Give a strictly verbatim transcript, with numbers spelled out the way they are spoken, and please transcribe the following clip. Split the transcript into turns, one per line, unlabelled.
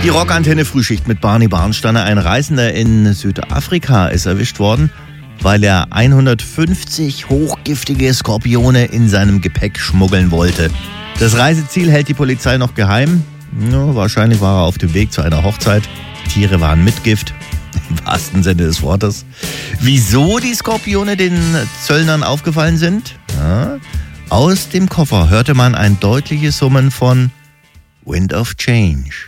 Die Rockantenne Frühschicht mit Barney Barnsteiner. Ein Reisender in Südafrika ist erwischt worden, weil er hundertfünfzig hochgiftige Skorpione in seinem Gepäck schmuggeln wollte. Das Reiseziel hält die Polizei noch geheim. Ja, wahrscheinlich war er auf dem Weg zu einer Hochzeit. Die Tiere waren mit Gift, im wahrsten Sinne des Wortes. Wieso die Skorpione den Zöllnern aufgefallen sind? Ja, aus dem Koffer hörte man ein deutliches Summen von Wind of Change.